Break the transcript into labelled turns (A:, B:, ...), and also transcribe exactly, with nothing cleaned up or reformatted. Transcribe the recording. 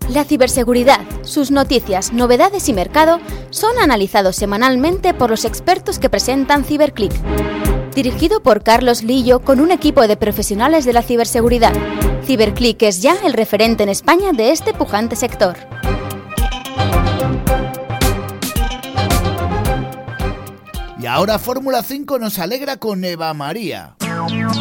A: La ciberseguridad, sus noticias, novedades y mercado son analizados semanalmente por los expertos que presentan CiberClick. Dirigido por Carlos Lillo con un equipo de profesionales de la ciberseguridad. CiberClick es ya el referente en España de este pujante sector.
B: Y ahora Fórmula cinco nos alegra con Eva María.